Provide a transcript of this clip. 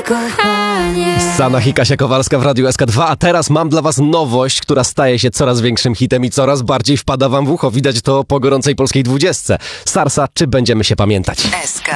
moje kochanie. Sanach i Kasia Kowalska w Radiu SK2, a teraz mam dla was nowość, która staje się coraz większym hitem i coraz bardziej wpada wam w ucho. Widać to po gorącej polskiej 20. Sarsa, czy będziemy się pamiętać? SK.